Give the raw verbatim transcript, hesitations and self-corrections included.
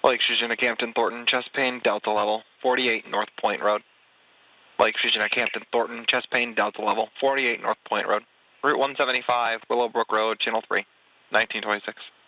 Lake Fusion at Campton, Thornton, chest pain, Delta level, forty-eight North Point Road. Lake Fusion at Campton, Thornton, chest pain, Delta level, forty-eight North Point Road. Route one seventy-five, Willowbrook Road, Channel three, nineteen twenty-six.